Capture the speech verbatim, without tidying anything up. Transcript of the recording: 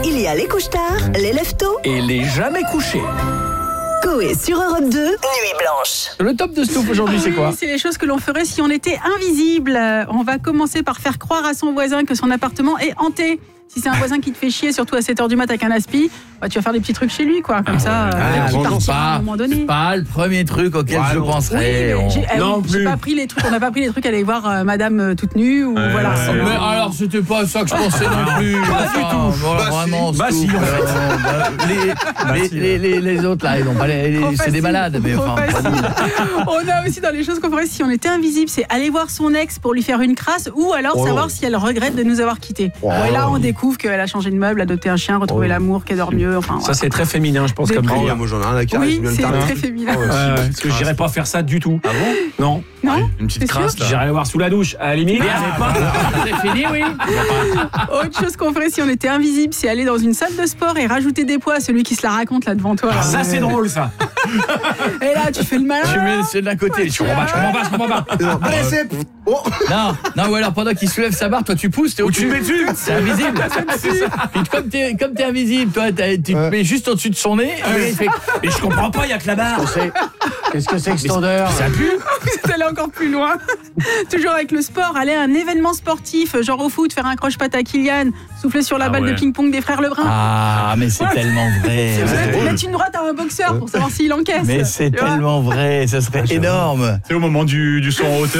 Il y a les couche-tard, les lève-tôt Et les jamais couchés. Coé sur Europe deux, Nuit Blanche. Le top de Stouff aujourd'hui, c'est quoi? Oui, c'est les choses que l'on ferait si on était invisible. On va commencer par faire croire à son voisin que son appartement est hanté. Si c'est un voisin qui te fait chier, surtout à sept heures du mat avec un aspi, bah, tu vas faire des petits trucs chez lui, quoi. Comme ça, Ah, il bon, partira à un pas, moment donné. c'est pas le premier truc auquel Ouais, je non. penserais. Oui, on- j'ai, eh Non oui, j'ai plus. pas pris les trucs, on n'a pas pris les trucs à aller voir euh, Madame euh, toute nue ou voilà. ouais, c'est- ouais. Mais alors, c'était pas ça que je pensais non plus. Pas du tout. Voilà, Bah, vraiment, si. Bah, Stouff, si, en fait. euh, bah, les, les, les, les, les autres là, ils ont pas les, les- Trop c'est facile, des malades. Mais trop enfin, facile. On a aussi dans les choses qu'on ferait si on était invisible, c'est aller voir son ex pour lui faire une crasse ou alors Oh. savoir si elle regrette de nous avoir quittés. Oh. Et là, on découvre qu'elle a changé de meuble, adopté un chien, retrouvé Oh. l'amour, qu'elle dort mieux. Enfin, Ça, voilà. c'est très féminin, je pense, Des comme prix. délire. moi j'en ai rien à carrer. Oui, c'est très féminin. Ouais, parce que j'irais pas faire ça du tout. Ah bon? Non. Non, Une petite c'est crasse là. J'irais le voir sous la douche. À la limite. mais c'est fini, oui. Autre chose qu'on ferait si on était invisible, c'est aller dans une salle de sport et rajouter des poids à celui qui se la raconte là devant toi. Ah, ça, c'est drôle, ça. Et là, tu fais le malin. Tu mets le ciel d'un côté. Je comprends pas, je comprends pas, je comprends pas. Allez, c'est. Oh. Non, non, ou alors pendant qu'il soulève sa barre, toi tu pousses, t'es Ou tu au-dessus. te mets dessus. C'est invisible. Puis comme t'es, comme t'es invisible, toi, t'as- tu te mets juste au-dessus de son nez. Et il fait, Mais je comprends pas, il y a que la barre. c'est- Qu'est-ce que c'est que cette odeur? Ça pue. Vous êtes allé encore plus loin. Toujours avec le sport, aller à un événement sportif, genre au foot, faire un croche-patte à Kylian, souffler sur la Ah balle ouais. de ping-pong des frères Lebrun. Ah, mais c'est tellement vrai. Mettre mettre une droite à un boxeur pour savoir s'il encaisse. Mais c'est Tu vois tellement vrai, ça serait énorme. C'est au moment du, du son en hauteur.